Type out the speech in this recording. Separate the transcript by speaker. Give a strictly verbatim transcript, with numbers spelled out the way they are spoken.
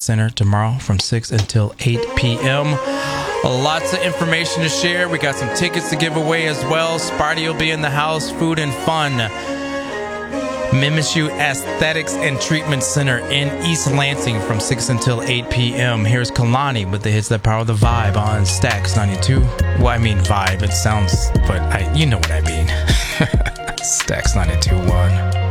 Speaker 1: Center tomorrow from six until eight p.m. Lots of information to share. We got some tickets to give away as well. Sparty will be in the house. Food and fun. Mimishu Aesthetics and Treatment Center in East Lansing from six until eight p.m. Here's Kalani with the hits that power the vibe on Stax ninety-two. Well, I mean vibe. It sounds, but I, you know what I mean. Stax ninety-two point one.